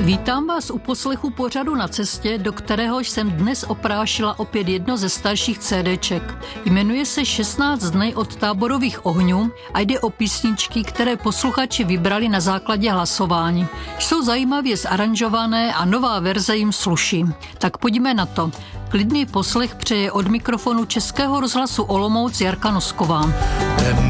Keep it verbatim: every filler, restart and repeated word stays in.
Vítám vás u poslechu pořadu Na cestě, do kterého jsem dnes oprášila opět jedno ze starších CDček. Jmenuje se šestnáct dní od táborových ohňů a jde o písničky, které posluchači vybrali na základě hlasování. Jsou zajímavě zaranžované a nová verze jim sluší. Tak pojďme na to. Klidný poslech přeje od mikrofonu Českého rozhlasu Olomouc Jarka Nosková.